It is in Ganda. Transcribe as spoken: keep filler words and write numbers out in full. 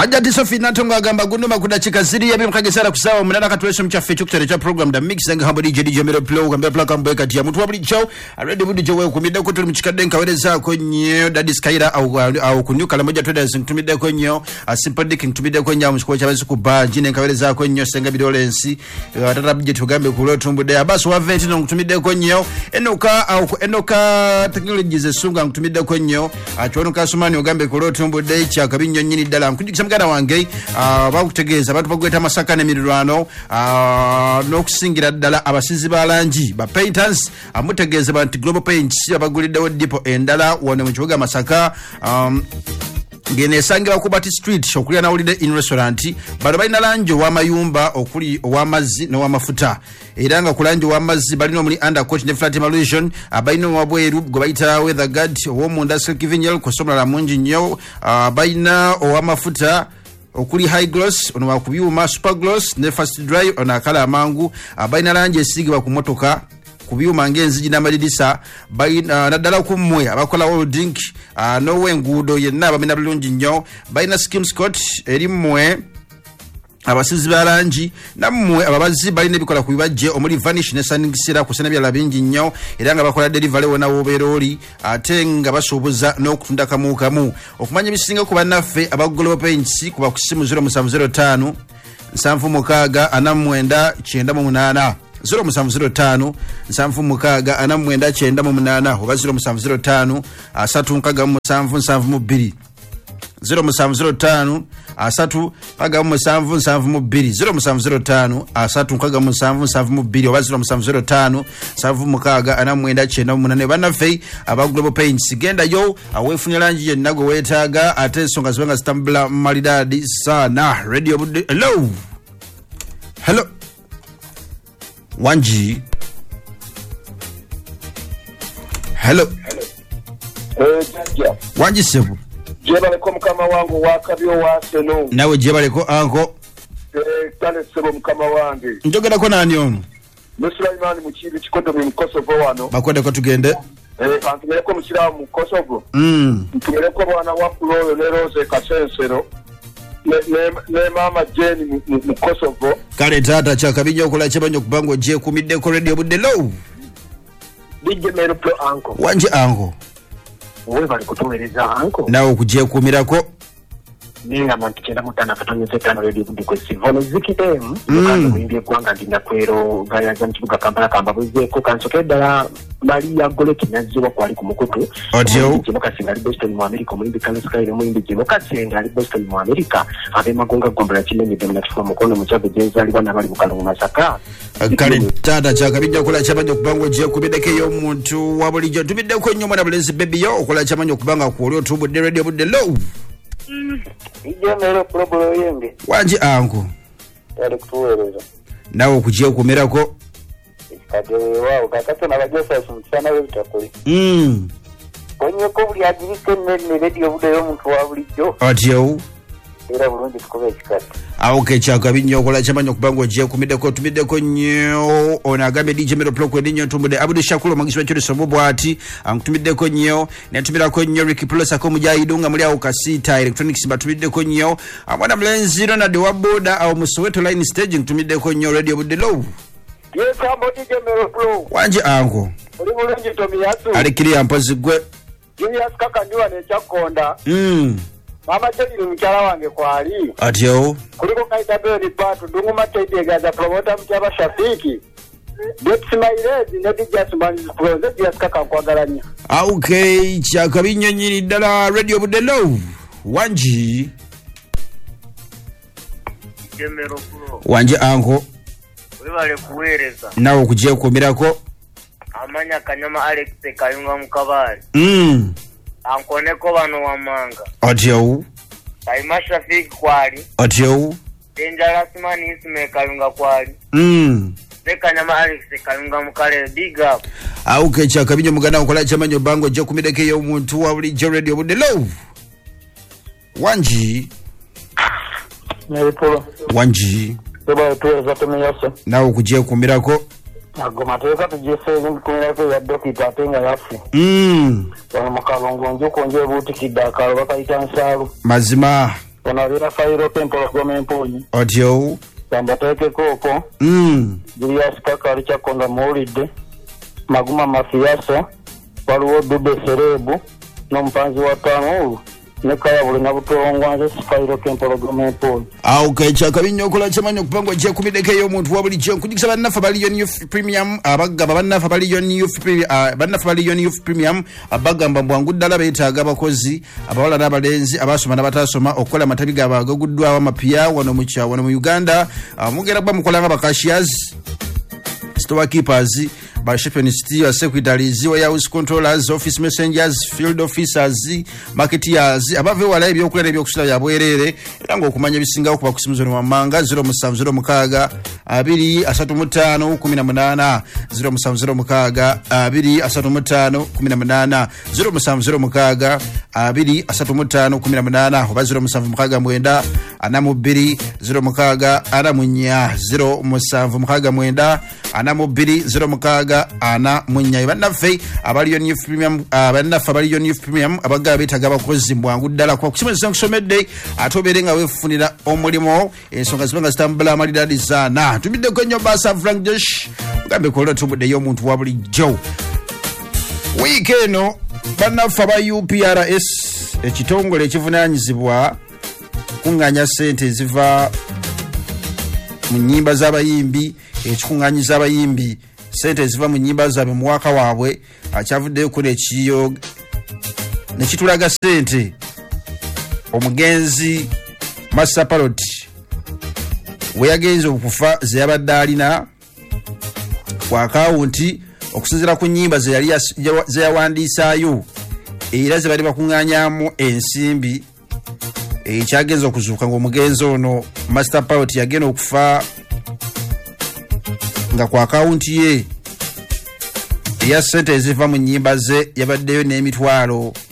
Ajati Sophie Natongo agamba gunduma kudachika ziri ya bimkagesera kusawa mnana katuwesho mchafe chukutare cha program da mix zanga hambo D J D J Mero Plow kambia plaka mbweka tia mtu wabili chao already budi jowe kumide kutu mchikadenka wedeza kwenye Daddy Skyra au, au kunyuka la moja tuweda zintumide kwenye Simple Dick ntumide kwenye mshikuwa chabezi kubaa jine nkawedeza kwenye senga bidole nsi watata bije tugambe kulo tumbude abasu waventi na ntumide kwenye enoka au enoka technologies esunga ntumide kwenye achuwanuka sumani ugambe kulo tumbude cha kabinyo nyini dala mkujikisa mgana wange uh, bakutegeza batu bagweta masaka ne mirirwano uh, nokusingira dala abasizi balanji ba painters amutegeza bantu Global Paints abagulidde dipo endala wone mu kibuga Masaka um, ngene sangira kubati street shokulia na holiday in restaurant bado balina lanjo wa mayumba okuli wa mazi no wa mafuta iranga kulanjo wa mazi balino muri under coach ne flat emulsion abaino wabweru go baita weather guard wo munda silk vinyl kusomla la munji nyo abaina wa mafuta okuli high gloss ono wakubyuma super gloss ne fast dry ona kala amangu abaina lanje sigwa ku motoka kubyuma ngenzi jina madidisa bayina uh, nadala kumwe abakola holding uh, nowe ngudo yenna abamina bulungi nnyo bayina skim scott erimwe abasizi balanji namwe ababazi balina bikola kubibaje omuli vanish ne saningisira kusena byala bingi nnyo era nga bakola delivery wona woberoli ate nga basubuza n'okutunda kamu kamu okumanya bisinga ku banaffe aba Global Paints kuba kusimu zero seven zero five nsanvu mukaga anamwenda kyenda mu munana zero seven zero five nsanvu mukaga anamwenda kyenda mu munana oba zero seven zero five asatu nkaga mu nsanvu nsanvu mu bbiri zero seven zero five asatu kaga mu nsanvu nsanvu mu bbiri zero seven zero five asatu kaga mu nsanvu nsanvu mu bbiri oba zero seven zero five nsanvu mukaga anamwenda kyenda mu munana banaffe aba Global Paints genda yo awefunye lanji ye nago wetaaga ate songa zwenga stambula malidadi sana radio budde. Hello hello Wanji. Hello. Eh, Janja. Wanji sebu. Jebale ko mukama wangu wakabyo waseno. Nawe jebale ko anko. Eh, kale sebo mukama wange. Njogera ko nani ono? Musulaiman mukibi kikoto mu Kosovo wano. Bakwenda ko tugende. Eh, antumere ko musira mu Kosovo. Mm. Ntumere ko bwana wa Pulo ne Rose Kasensero. Ne ne, ne mama Jeni mu Kosovo. Kale tata cha kabinyo okola chebanyo kubango je kumidde ko radio budde low. D J Mero Pro anko. Wanji anko. Wewe bali kutumereza anko. Nawo kuje kumirako. Ninga mantikenda mutana katonye zetano radio budde ko sivono zikitemu. Kandi muimbye kwanga ndinda kwero gaya za mkibuga Kampala kamba buze ko kansokeda mali ya gole kinazwa kwali ku mukutu. Audio. Kimoka singali Boston mu America mu Independence Sky mu Indie kimoka singali Boston mu America. Abe magonga gombera kimenye demna tufa mukono muchabe jenza ali bana bali bukalo mu Masaka. Kale tata cha kabinyo okola chebanyo kubango je kubideke yo muntu wabulijo tubidde ko nyomo na bulenzi baby yo okola chebanyo kubanga ku olyo tubudde radio budde low. Ije Mero Pro bro yenge. Wanji anko. Yale kutuwereza. Nawo kuje kumirako. Kade wao kakato na bajosa sumsana wewe takoli. Mm. Onye ko buli agirike ne radio bude yo muntu wa bulijo. Audio. Era bulungi tukobe kikati. Auke chaka binyo okola chamanyo kubango je kumideko tumideko nyo onagambe D J Mero Pro kwa dinyo tumude Abudu Shakulo magiswa chori sobobo ati tumideko nyo netumideko nyo Ricky Plosa ko mujahidunga muri au kasita electronics batumideko nyo amwana mlenzi na de waboda au Musoweto line staging tumideko nyo radio budde low. Yes ambo D J Mero Pro. Wanje anko. Uri bulungi tomi yatu. Alikiri ampozi gwe. Yini yaskaka ndiwa ne chakonda. Mm. Mama cheli mchala wange kwali. Atyo. Kuliko kaita beni patu dungu matete gaza promoter mchaba Shafiki. Get smailezi ne dijja smanzi proze yaskaka kwagalanya. Okay, chaka binyo nyini dala radio budde low. Wanji. Mero Pro. Wanje anko. Webale kuwereza. Nawo kuje kumirako. Amanya kanyama Alex Kayunga mukabali. Mm. Ankoneko bano wamanga. Atyo. Kaima Shafiki kwali. Atyo. Dangerous man isme Kayunga kwali. Mm. Kanyama Alex Kayunga mukale big up. Auke chaka binyo mugana okola chamanyo bango je kumideke yo muntu wa buli radio budde low. Wanji. Mero Pro. Wanji. Eba tuweza tumeyasa. Nawo kuje kumirako. Agoma tuweza tujese kumira ya dokita atenga yafu. Mm. Wana makalongo njo konje buti kidakaro bakaita nsalu. Mazima. Ona vira fairo tempo gome mponi. Audio. Kamba teke koko. Mm. Julius Kakari Chakonda Maulide. Maguma Mafiaso. Waluwo Dube Serebu. Nompanzi wa tano. Nekaya buli nabutolongwanze sifairo tempo gome mponi. Ah, okay, chaka binyo kola chamanyo kupangwa je kumideke yo muntu wabuli je kudikisa bannafa bali yon youth premium abagamba bannafa bali yon youth premium bannafa bali yon youth premium abagamba mbwangu ddala beetaaga abakozi abawala n'abalenzi abasoma n'abatasoma okukola amatabi g'abagaguddwawo amapya wano mu kya wano mu Uganda mugera bwa mukola ng'abakashiers store keepers by shipping steel secretaries warehouse controllers office messengers field officers marketeers abave wala ebyo okulera ebyo kusula yabwerere era ngo okumanya bisinga okuba kusimuzo no manga zero musanvu zero mukaaga abiri asatu mu ttaano kumi na munaana zero musanvu zero mukaaga abiri asatu mu ttaano kumi na munaana zero musanvu zero mukaaga abiri asatu mu ttaano kumi na munaana oba zero musanvu mukaaga mwenda ana mu bbiri zero mukaaga ana mu nnya zero musanvu mukaaga mwenda ana mu bbiri zero mukaaga ana munya bannaffe abali yon youth premium abannaffe abali yon youth premium abaga betaga abakozi mbwangu ddala kwa kusimeza kusomedde atoberenga wefunira omulimo ensonga zibanga zitambula amalidadi zaana tumidde kwenyo basa Frank Josh gambe kola tubudde yo muntu wabuli jo weekeno bannaffe aba U P R S ekitongole ekivunanyizibwa kunganya sente ziva mu nyimba z'abayimbi ekikunganyiza abayimbi sente ziva mu nyimba zaabwe mu waka waabwe akyavuddeyo ku nekiyo nekitulaga sente omugenzi Master Parrot we yagenze okufa ze yabadde alina ku akawunti okusinziira ku nyimba ze yali ze yawandiisaayo era ze bali bakuŋŋaanyamu ensimbi ekyagenza okuzuuka ng'omugenzi ono Master Parrot yagenda okufa nga kwa akawunti ye ya sente eziva mu nyimba ze yabaddeyo n'emitwalo